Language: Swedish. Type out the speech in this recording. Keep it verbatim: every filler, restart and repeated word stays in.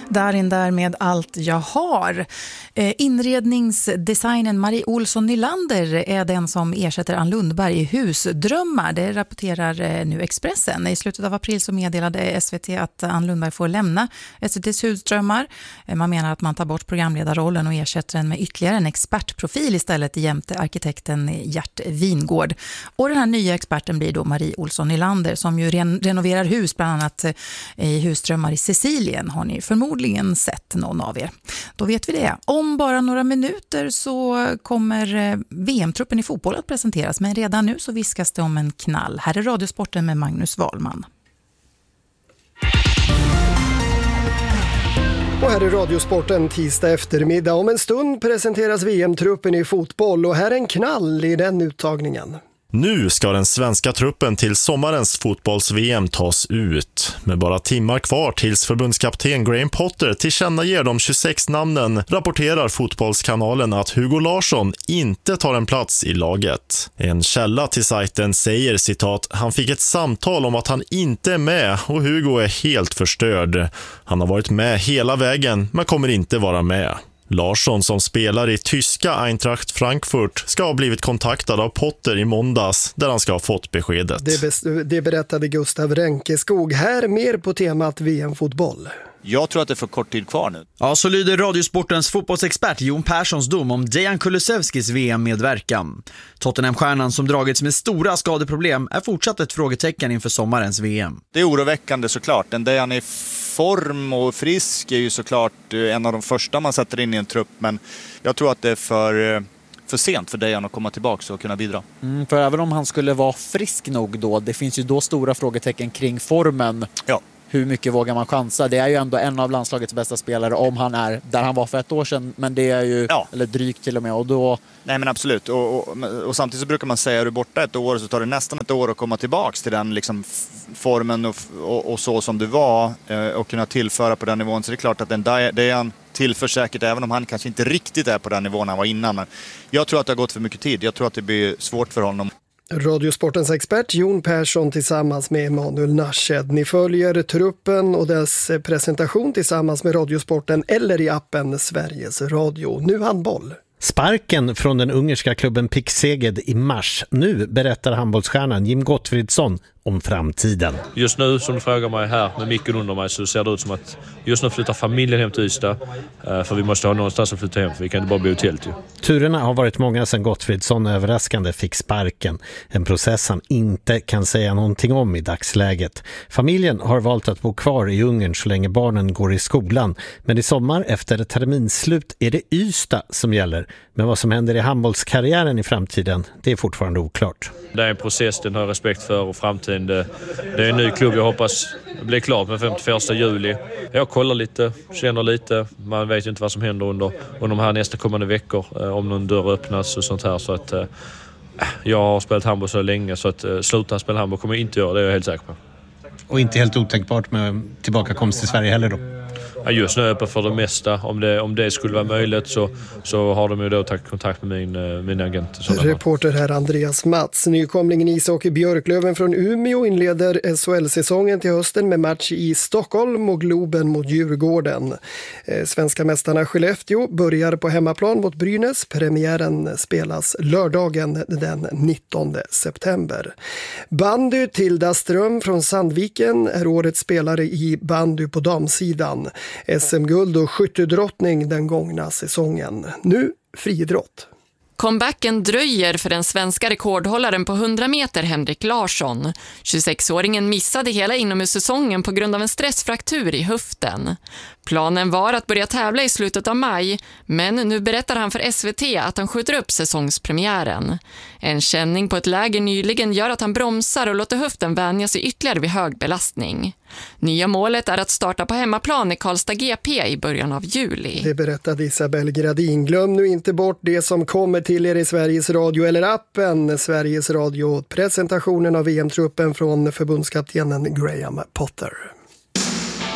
Darin där med Allt jag har. Eh, inredningsdesignen Marie Olsson Nylander är den som ersätter Ann Lundberg i Husdrömmar. Det rapporterar eh, nu Expressen. I slutet av april så meddelade S V T att Ann Lundberg får lämna S V T:s Husdrömmar. Eh, man menar att man tar bort programledarrollen och ersätter den med ytterligare en expertprofil istället jämte arkitekten Gert Wingård. Och den här nya experten blir då Marie Olsson Nylander som ju ren- renoverar hus bland annat eh, i Husdrömmar i Sicilien. Har ni förmodligen sett någon av er. Då vet vi det. Om bara några minuter så kommer V M-truppen i fotboll att presenteras, men redan nu så viskas det om en knall. Här är Radiosporten med Magnus Wahlman. Och här är Radiosporten tisdag eftermiddag. Om en stund presenteras V M-truppen i fotboll och här är en knall i den uttagningen. Nu ska den svenska truppen till sommarens fotbolls-V M tas ut. Med bara timmar kvar tills förbundskapten Graham Potter tillkännager de tjugosex namnen rapporterar fotbollskanalen att Hugo Larsson inte tar en plats i laget. En källa till sajten säger citat: han fick ett samtal om att han inte är med och Hugo är helt förstörd. Han har varit med hela vägen men kommer inte vara med. Larsson som spelar i tyska Eintracht Frankfurt ska ha blivit kontaktad av Potter i måndags där han ska ha fått beskedet. Det, bes- det berättade Gustav Ränkeskog. Här mer på temat V M-fotboll. Jag tror att det är för kort tid kvar nu. Ja, så lyder Radiosportens fotbollsexpert Jon Perssons dom om Dejan Kulusevskis V M-medverkan. Tottenham-stjärnan som dragits med stora skadeproblem är fortsatt ett frågetecken inför sommarens V M. Det är oroväckande såklart. Den Dejan är i form och frisk är ju såklart en av de första man sätter in i en trupp. Men jag tror att det är för, för sent för Dejan att komma tillbaka och kunna bidra. Mm, för även om han skulle vara frisk nog då, det finns ju då stora frågetecken kring formen. Ja. Hur mycket vågar man chansa? Det är ju ändå en av landslagets bästa spelare om han är där han var för ett år sedan. Men det är ju, ja. eller drygt till och med. Och då... Nej men absolut. Och, och, och samtidigt så brukar man säga att du är borta ett år så tar det nästan ett år att komma tillbaka till den liksom formen och, och, och så som du var. Eh, och kunna tillföra på den nivån. Så det är klart att den Dejan tillför säkert även om han kanske inte riktigt är på den nivån han var innan. Men jag tror att det har gått för mycket tid. Jag tror att det blir svårt för honom. Radiosportens expert Jon Persson tillsammans med Emanuel Narshed. Ni följer truppen och dess presentation tillsammans med Radiosporten eller i appen Sveriges Radio. Nu handboll. Sparken från den ungerska klubben Pick Szeged i mars. Nu berättar handbollsstjärnan Jim Gottfridsson om framtiden. Just nu som du frågar mig här med micken under mig så ser det ut som att just nu flyttar familjen hem till Ystad. För vi måste ha någonstans att flytta hem för vi kan inte bara bo i hotellet ju. Turerna har varit många sedan Gottfridsson överraskande fick sparken. En process han inte kan säga någonting om i dagsläget. Familjen har valt att bo kvar i Ungern så länge barnen går i skolan. Men i sommar efter ett terminslut är det Ystad som gäller. Men vad som händer i handbollskarriären i framtiden, det är fortfarande oklart. Det är en process, den har jag respekt för och framtiden. Det, det är en ny klubb, jag hoppas blir klart med femtioförsta juli. Jag kollar lite, känner lite. Man vet ju inte vad som händer under, under de här nästa kommande veckor. Om någon dörr öppnas och sånt här. Så att, jag har spelat handboll så länge så att sluta spela handboll kommer jag inte göra, det är jag helt säker på. Och inte helt otänkbart med tillbakakomst till Sverige heller då? Just nu är jag öppen för det mesta. Om det, om det skulle vara möjligt så, så har de ju då tagit kontakt med min, min agent. Reporter här Andreas Mats. Nykomlingen Isåker Björklöven från Umeå inleder S H L-säsongen till hösten med match i Stockholm och Globen mot Djurgården. Svenska mästarna Skellefteå börjar på hemmaplan mot Brynäs. Premiären spelas lördagen den nittonde september. Bandy Tilda Ström från Sandviken är årets spelare i bandy på damsidan. S M-guld och skyttedrottning den gångna säsongen. Nu friidrott. Comebacken dröjer för den svenska rekordhållaren på hundra meter Henrik Larsson. tjugosexåringen missade hela inomhussäsongen på grund av en stressfraktur i höften. Planen var att börja tävla i slutet av maj, men nu berättar han för S V T att han skjuter upp säsongspremiären. En känning på ett läger nyligen gör att han bromsar och låter höften vänja sig ytterligare vid hög belastning. Nya målet är att starta på hemmaplan i Karlstad G P i början av juli. Det berättade Isabel Gradin. Glöm nu inte bort det som kommer till er i Sveriges Radio eller appen Sveriges Radio. Presentationen av V M-truppen från förbundskaptenen Graham Potter.